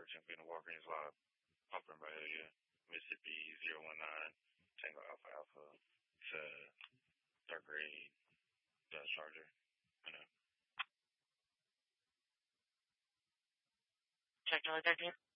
Park, jumping in the Walgreens lot, Auburn Bahia, Mississippi 019, Tango Alpha Alpha, to third grade Dodge Charger. I know. Check 913.